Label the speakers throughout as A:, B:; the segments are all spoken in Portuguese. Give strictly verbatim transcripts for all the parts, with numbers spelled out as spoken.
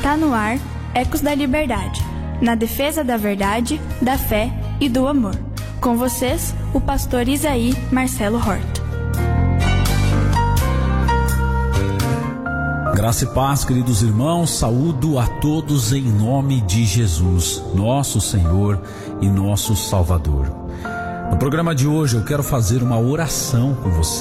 A: Está no ar Ecos da Liberdade, na defesa da verdade, da fé e do amor. Com vocês, o pastor Isaí Marcelo Horta.
B: Graça e paz, queridos irmãos, saúdo a todos em nome de Jesus, nosso Senhor e nosso Salvador. No programa de hoje eu quero fazer uma oração com você.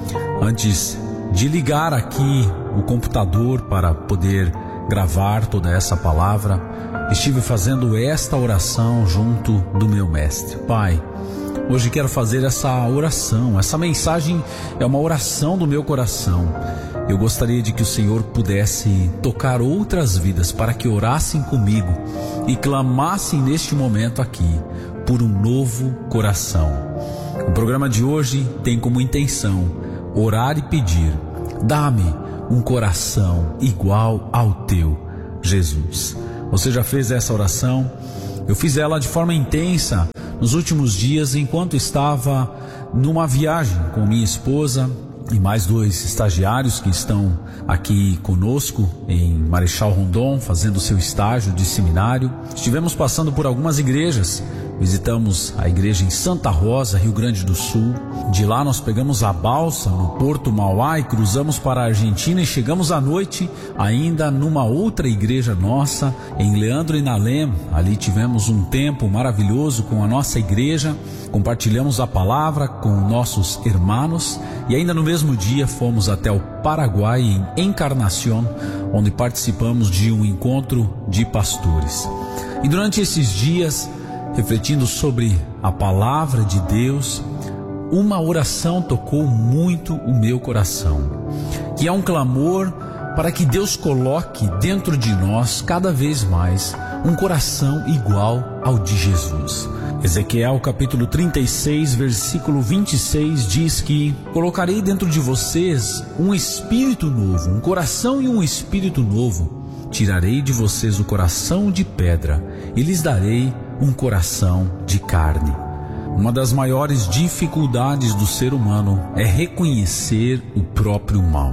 B: Antes de ligar aqui o computador para poder gravar toda essa palavra, estive fazendo esta oração junto do meu mestre. Pai, hoje quero fazer essa oração, essa mensagem é uma oração do meu coração. Eu gostaria de que o Senhor pudesse tocar outras vidas para que orassem comigo e clamassem neste momento aqui por um novo coração. O programa de hoje tem como intenção orar e pedir: dá-me um coração igual ao teu, Jesus. Você já fez essa oração? Eu fiz ela de forma intensa nos últimos dias enquanto estava numa viagem com minha esposa e mais dois estagiários que estão aqui conosco em Marechal Rondon, fazendo seu estágio de seminário. Estivemos passando por algumas igrejas. Visitamos a igreja em Santa Rosa, Rio Grande do Sul. De lá nós pegamos a balsa no Porto Mauá e cruzamos para a Argentina e chegamos à noite ainda numa outra igreja nossa, em Leandro e Nalem. Ali tivemos um tempo maravilhoso com a nossa igreja, compartilhamos a palavra com nossos irmãos e ainda no mesmo dia fomos até o Paraguai, em Encarnación, onde participamos de um encontro de pastores. E durante esses dias, refletindo sobre a palavra de Deus, uma oração tocou muito o meu coração, que é um clamor para que Deus coloque dentro de nós cada vez mais um coração igual ao de Jesus. Ezequiel capítulo trinta e seis, versículo vinte e seis diz que: colocarei dentro de vocês um espírito novo, um coração e um espírito novo. Tirarei de vocês o coração de pedra e lhes darei um coração de carne. Uma das maiores dificuldades do ser humano é reconhecer o próprio mal.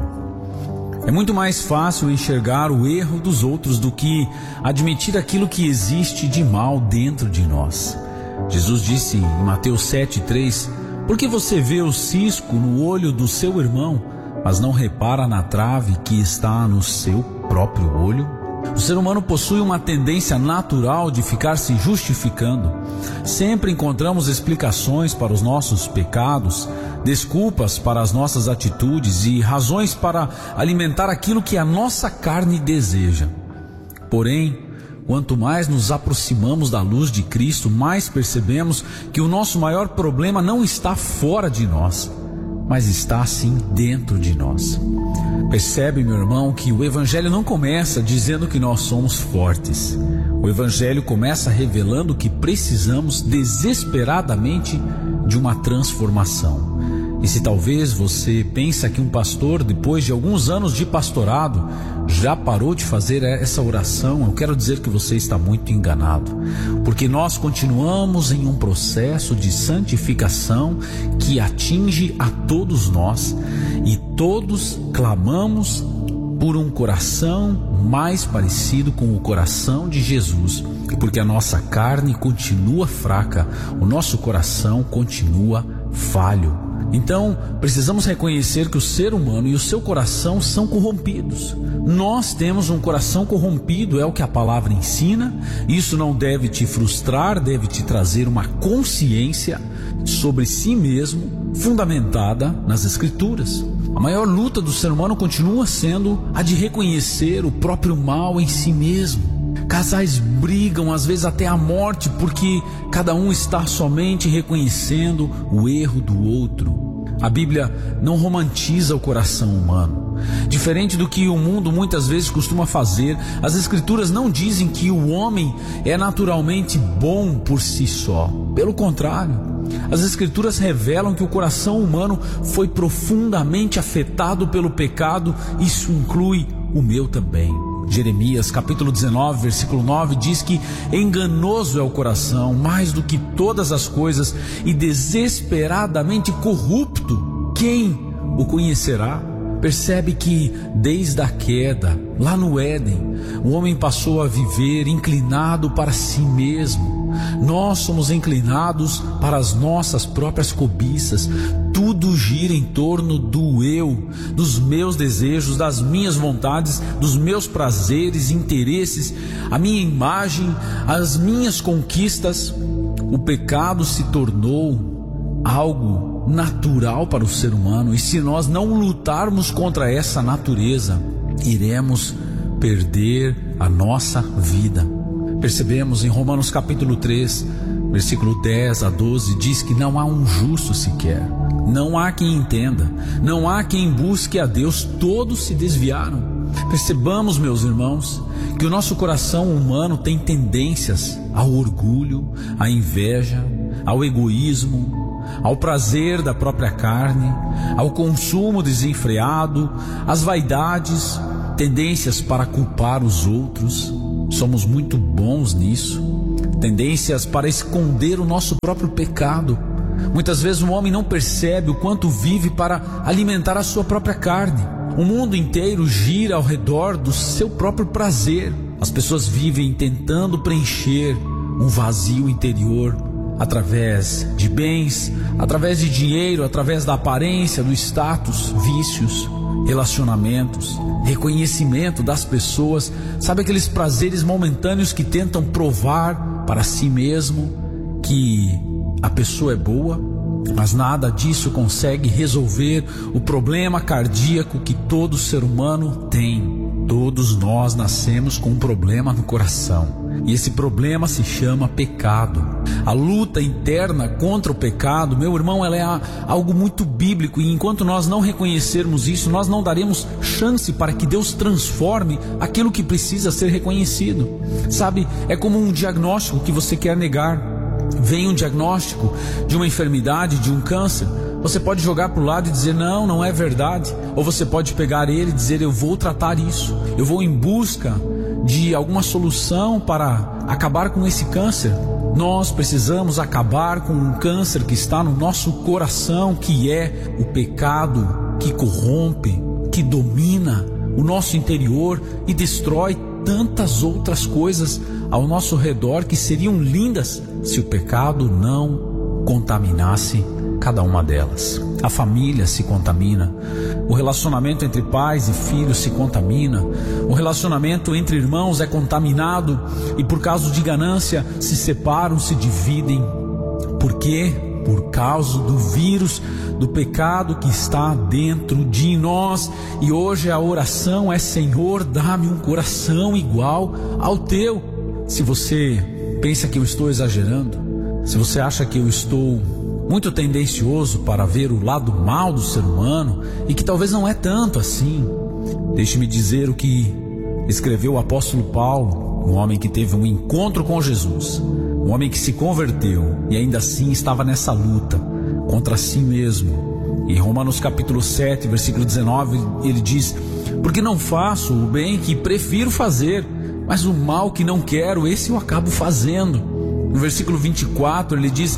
B: É muito mais fácil enxergar o erro dos outros do que admitir aquilo que existe de mal dentro de nós. Jesus disse em Mateus sete, três: por que você vê o cisco no olho do seu irmão, mas não repara na trave que está no seu próprio olho? O ser humano possui uma tendência natural de ficar se justificando. Sempre encontramos explicações para os nossos pecados, desculpas para as nossas atitudes e razões para alimentar aquilo que a nossa carne deseja. Porém, quanto mais nos aproximamos da luz de Cristo, mais percebemos que o nosso maior problema não está fora de nós, mas está sim dentro de nós. Percebe, meu irmão, que o Evangelho não começa dizendo que nós somos fortes. O Evangelho começa revelando que precisamos desesperadamente de uma transformação. E se talvez você pensa que um pastor, depois de alguns anos de pastorado, já parou de fazer essa oração, eu quero dizer que você está muito enganado. Porque nós continuamos em um processo de santificação que atinge a todos nós. E todos clamamos por um coração mais parecido com o coração de Jesus. Porque a nossa carne continua fraca, o nosso coração continua falho. Então, precisamos reconhecer que o ser humano e o seu coração são corrompidos. Nós temos um coração corrompido, é o que a palavra ensina. Isso não deve te frustrar, deve te trazer uma consciência sobre si mesmo, fundamentada nas Escrituras. A maior luta do ser humano continua sendo a de reconhecer o próprio mal em si mesmo. Casais brigam, às vezes até a morte, porque cada um está somente reconhecendo o erro do outro. A Bíblia não romantiza o coração humano. Diferente do que o mundo muitas vezes costuma fazer, as Escrituras não dizem que o homem é naturalmente bom por si só. Pelo contrário, as Escrituras revelam que o coração humano foi profundamente afetado pelo pecado. Isso inclui o meu também. Jeremias capítulo dezenove, versículo nove diz que enganoso é o coração mais do que todas as coisas e desesperadamente corrupto, quem o conhecerá? percebe que desde a queda, lá no Éden, o homem passou a viver inclinado para si mesmo. Nós somos inclinados para as nossas próprias cobiças. Tudo gira em torno do eu, dos meus desejos, das minhas vontades, dos meus prazeres, interesses, a minha imagem, as minhas conquistas. O pecado se tornou algo natural para o ser humano, e se nós não lutarmos contra essa natureza, iremos perder a nossa vida. Percebemos em Romanos capítulo três, versículo dez a doze, diz que não há um justo sequer, não há quem entenda, não há quem busque a Deus, todos se desviaram. Percebamos, meus irmãos, que o nosso coração humano tem tendências ao orgulho, à inveja, ao egoísmo, ao prazer da própria carne, ao consumo desenfreado, às vaidades, tendências para culpar os outros. Somos muito bons nisso. Tendências para esconder o nosso próprio pecado. Muitas vezes o homem não percebe o quanto vive para alimentar a sua própria carne. O mundo inteiro gira ao redor do seu próprio prazer. As pessoas vivem tentando preencher um vazio interior através de bens, através de dinheiro, através da aparência, do status, vícios, relacionamentos, reconhecimento das pessoas. Sabe aqueles prazeres momentâneos que tentam provar para si mesmo que a pessoa é boa, mas nada disso consegue resolver o problema cardíaco que todo ser humano tem. Todos nós nascemos com um problema no coração, e esse problema se chama pecado. A luta interna contra o pecado, meu irmão, ela é algo muito bíblico, e enquanto nós não reconhecermos isso, nós não daremos chance para que Deus transforme aquilo que precisa ser reconhecido. Sabe, é como um diagnóstico que você quer negar. Vem um diagnóstico de uma enfermidade, de um câncer, você pode jogar para o lado e dizer não, não é verdade. Ou você pode pegar ele e dizer eu vou tratar isso, eu vou em busca de alguma solução para acabar com esse câncer. Nós precisamos acabar com um câncer que está no nosso coração, que é o pecado que corrompe, que domina o nosso interior e destrói tantas outras coisas ao nosso redor que seriam lindas se o pecado não contaminasse cada uma delas. A família se contamina, o relacionamento entre pais e filhos se contamina, o relacionamento entre irmãos é contaminado e por causa de ganância se separam, se dividem. Por quê? Por causa do vírus do pecado que está dentro de nós. E hoje a oração é: Senhor, dá-me um coração igual ao teu. Se você pensa que eu estou exagerando, se você acha que eu estou muito tendencioso para ver o lado mal do ser humano e que talvez não é tanto assim, deixe-me dizer o que escreveu o apóstolo Paulo, um homem que teve um encontro com Jesus, um homem que se converteu e ainda assim estava nessa luta contra si mesmo. Em Romanos capítulo sete, versículo dezenove, ele diz: porque não faço o bem que prefiro fazer, mas o mal que não quero, esse eu acabo fazendo. No versículo vinte e quatro ele diz: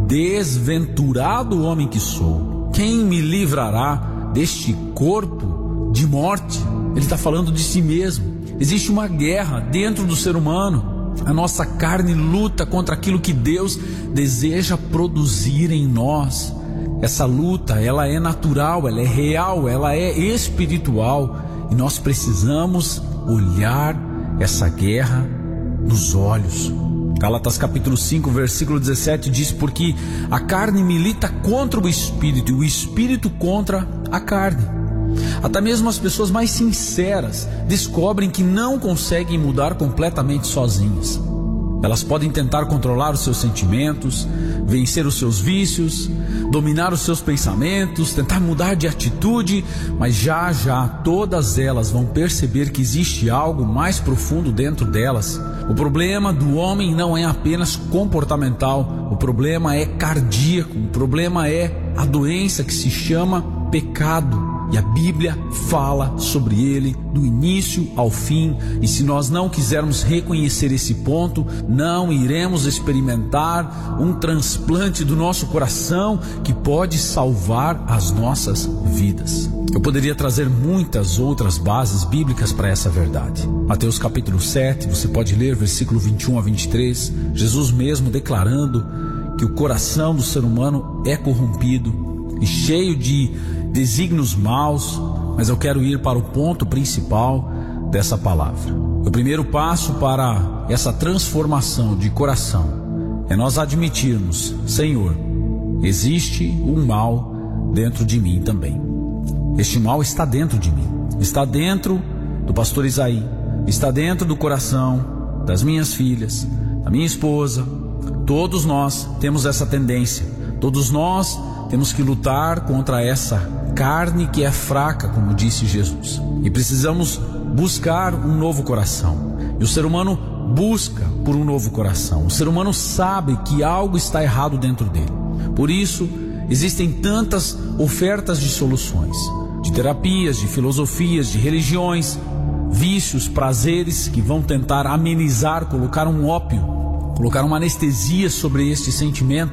B: desventurado homem que sou, quem me livrará deste corpo de morte? Ele está falando de si mesmo. Existe uma guerra dentro do ser humano. A nossa carne luta contra aquilo que Deus deseja produzir em nós. Essa luta, ela é natural, ela é real, ela é espiritual, e nós precisamos olhar essa guerra nos olhos. Gálatas capítulo cinco, versículo dezessete diz: porque a carne milita contra o espírito e o espírito contra a carne. Até mesmo as pessoas mais sinceras descobrem que não conseguem mudar completamente sozinhas. Elas podem tentar controlar os seus sentimentos, vencer os seus vícios, dominar os seus pensamentos, tentar mudar de atitude, mas já já todas elas vão perceber que existe algo mais profundo dentro delas. O problema do homem não é apenas comportamental, o problema é cardíaco, o problema é a doença que se chama pecado. e a Bíblia fala sobre ele do início ao fim, e se nós não quisermos reconhecer esse ponto, não iremos experimentar um transplante do nosso coração que pode salvar as nossas vidas. Eu poderia trazer muitas outras bases bíblicas para essa verdade. Mateus capítulo sete, você pode ler versículo vinte e um a vinte e três, Jesus mesmo declarando que o coração do ser humano é corrompido e cheio de desígnios maus, mas eu quero ir para o ponto principal dessa palavra. O primeiro passo para essa transformação de coração é nós admitirmos: Senhor, existe um mal dentro de mim também. Este mal está dentro de mim, está dentro do pastor Isaí, está dentro do coração das minhas filhas, da minha esposa. Todos nós temos essa tendência, todos nós temos que lutar contra essa carne que é fraca, como disse Jesus, e precisamos buscar um novo coração. E o ser humano busca por um novo coração. O ser humano sabe que algo está errado dentro dele. Por isso, existem tantas ofertas de soluções, de terapias, de filosofias, de religiões, vícios, prazeres que vão tentar amenizar, colocar um ópio, colocar uma anestesia sobre este sentimento